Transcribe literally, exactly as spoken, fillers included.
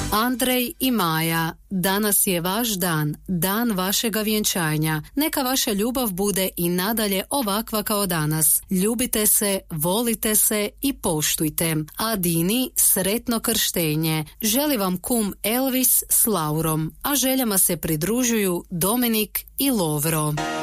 Andrej i Maja, danas je vaš dan, dan vašega vjenčanja. Neka vaša ljubav bude i nadalje ovakva kao danas. Ljubite se, volite se i poštujte. A Dini, sretno krštenje. Želi vam kum Elvis s Laurom, a željama se pridružuju Dominik i Lovro.